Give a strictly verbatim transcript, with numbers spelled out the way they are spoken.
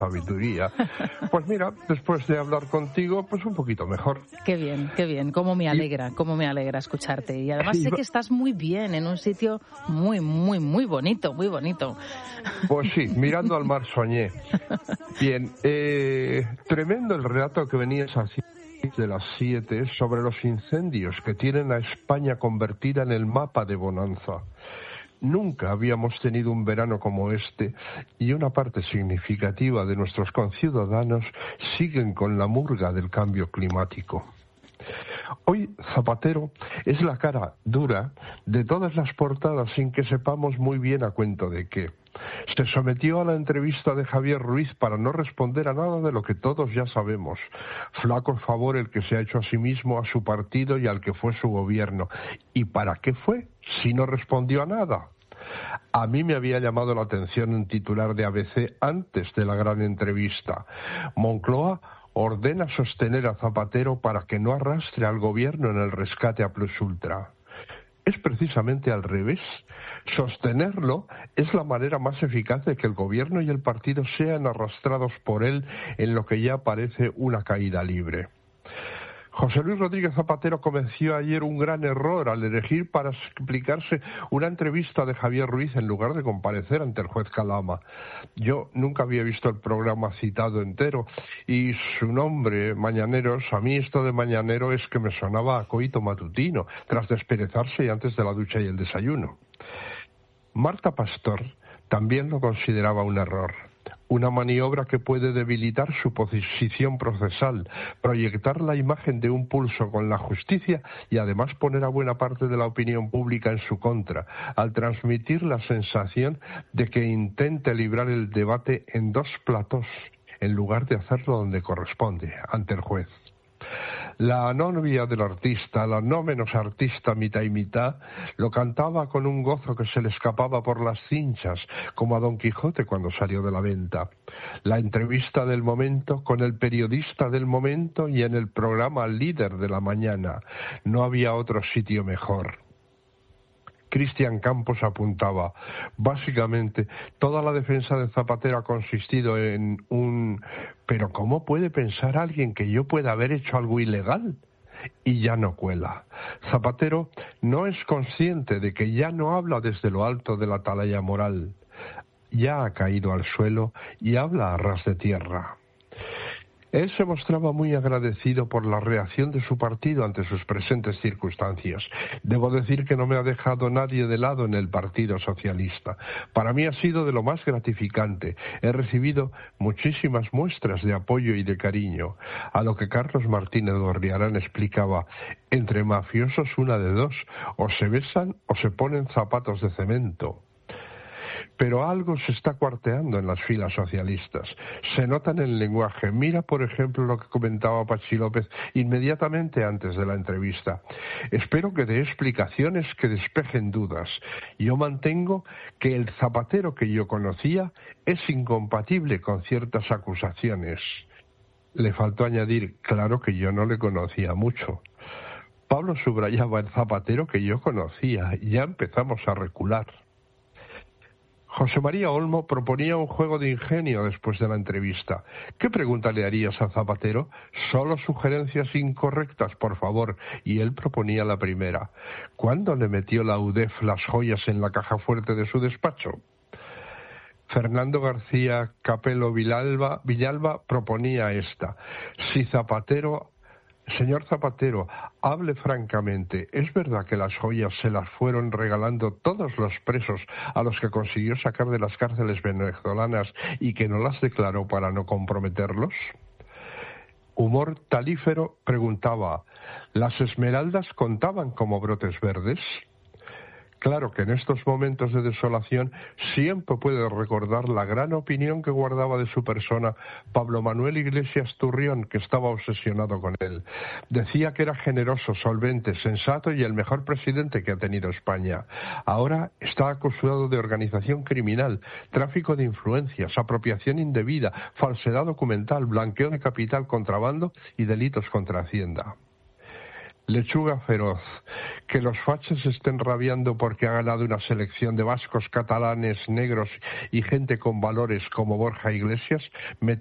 sabiduría. Pues mira, después de hablar contigo, pues un poquito mejor. Qué bien, qué bien, cómo me alegra, cómo me alegra escucharte. Y además sé que estás muy bien, en un sitio muy, muy, muy bonito, muy bonito. Pues sí, mirando al mar soñé. Bien, eh, tremendo el relato que venías haciendo de las siete sobre los incendios que tienen a España convertida en el mapa de bonanza. Nunca habíamos tenido un verano como este y una parte significativa de nuestros conciudadanos siguen con la murga del cambio climático. Hoy Zapatero es la cara dura de todas las portadas sin que sepamos muy bien a cuento de qué. Se sometió a la entrevista de Javier Ruiz para no responder a nada de lo que todos ya sabemos. Flaco favor el que se ha hecho a sí mismo, a su partido y al que fue su gobierno. ¿Y para qué fue si no respondió a nada? A mí me había llamado la atención un titular de A B C antes de la gran entrevista. Moncloa ordena sostener a Zapatero para que no arrastre al gobierno en el rescate a Plus Ultra. Es precisamente al revés. Sostenerlo es la manera más eficaz de que el gobierno y el partido sean arrastrados por él en lo que ya parece una caída libre. José Luis Rodríguez Zapatero cometió ayer un gran error al elegir para explicarse una entrevista de Javier Ruiz en lugar de comparecer ante el juez Calama. Yo nunca había visto el programa citado entero y su nombre, Mañaneros, a mí esto de mañanero es que me sonaba a coito matutino, tras desperezarse y antes de la ducha y el desayuno. Marta Pastor también lo consideraba un error. Una maniobra que puede debilitar su posición procesal, proyectar la imagen de un pulso con la justicia y además poner a buena parte de la opinión pública en su contra, al transmitir la sensación de que intente librar el debate en dos platós, en lugar de hacerlo donde corresponde, ante el juez. La novia del artista, la no menos artista mitad y mitad, lo cantaba con un gozo que se le escapaba por las cinchas, como a Don Quijote cuando salió de la venta. La entrevista del momento con el periodista del momento y en el programa líder de la mañana. No había otro sitio mejor. Cristian Campos apuntaba, básicamente, toda la defensa de Zapatero ha consistido en un «¿pero cómo puede pensar alguien que yo pueda haber hecho algo ilegal?» Y ya no cuela. Zapatero no es consciente de que ya no habla desde lo alto de la atalaya moral. Ya ha caído al suelo y habla a ras de tierra. Él se mostraba muy agradecido por la reacción de su partido ante sus presentes circunstancias. Debo decir que no me ha dejado nadie de lado en el Partido Socialista. Para mí ha sido de lo más gratificante. He recibido muchísimas muestras de apoyo y de cariño. A lo que Carlos Martínez Gorriarán explicaba, entre mafiosos una de dos, o se besan o se ponen zapatos de cemento. Pero algo se está cuarteando en las filas socialistas. Se nota en el lenguaje. Mira, por ejemplo, lo que comentaba Pachi López inmediatamente antes de la entrevista. Espero que dé explicaciones que despejen dudas. Yo mantengo que el Zapatero que yo conocía es incompatible con ciertas acusaciones. Le faltó añadir, claro que yo no le conocía mucho. Pablo subrayaba el Zapatero que yo conocía. Ya empezamos a recular. José María Olmo proponía un juego de ingenio después de la entrevista. ¿Qué pregunta le harías a Zapatero? Solo sugerencias incorrectas, por favor. Y él proponía la primera. ¿Cuándo le metió la U D E F las joyas en la caja fuerte de su despacho? Fernando García Capelo Villalba, Villalba proponía esta. Si Zapatero... Señor Zapatero, hable francamente, ¿es verdad que las joyas se las fueron regalando todos los presos a los que consiguió sacar de las cárceles venezolanas y que no las declaró para no comprometerlos? Humor talífero preguntaba, ¿las esmeraldas contaban como brotes verdes? Claro que en estos momentos de desolación siempre puede recordar la gran opinión que guardaba de su persona Pablo Manuel Iglesias Turrión, que estaba obsesionado con él. Decía que era generoso, solvente, sensato y el mejor presidente que ha tenido España. Ahora está acusado de organización criminal, tráfico de influencias, apropiación indebida, falsedad documental, blanqueo de capital, contrabando y delitos contra Hacienda. Lechuga feroz. Que los fachas estén rabiando porque han ganado una selección de vascos, catalanes, negros y gente con valores como Borja Iglesias, me